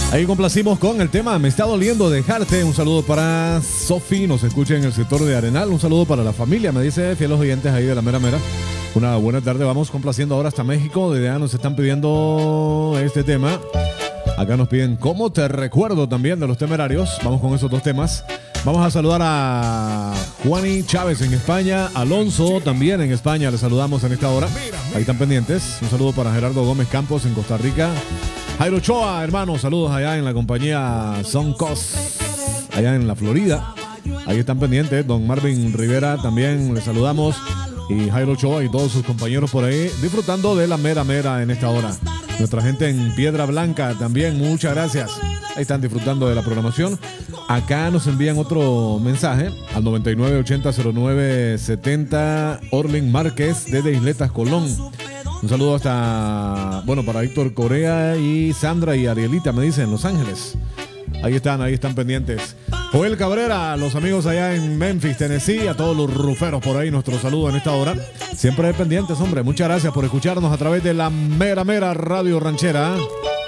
Ahí complacimos con el tema Me está doliendo dejarte. Un saludo para Sofi, nos escucha en el sector de Arenal. Un saludo para la familia, me dice fieles oyentes ahí de la mera mera. Una buena tarde, vamos complaciendo ahora hasta México. Desde allá nos están pidiendo este tema. Acá nos piden Cómo te recuerdo también de los Temerarios. Vamos con esos dos temas. Vamos a saludar a Juani Chávez en España, Alonso también en España, le saludamos en esta hora. Ahí están pendientes. Un saludo para Gerardo Gómez Campos en Costa Rica. Jairo Choa, hermano, saludos allá en la compañía Soncos, allá en la Florida. Ahí están pendientes. Don Marvin Rivera también le saludamos. Y Jairo Choa y todos sus compañeros por ahí disfrutando de la mera mera en esta hora. Nuestra gente en Piedra Blanca también, muchas gracias. Ahí están disfrutando de la programación. Acá nos envían otro mensaje al 99800970 Orlin Márquez desde Isletas Colón. Un saludo hasta, para Víctor Corea y Sandra y Arielita, me dicen, en Los Ángeles. Ahí están pendientes. Joel Cabrera, los amigos allá en Memphis, Tennessee, a todos los ruferos por ahí, nuestro saludo en esta hora. Siempre pendientes, hombre. Muchas gracias por escucharnos a través de la mera Radio Ranchera.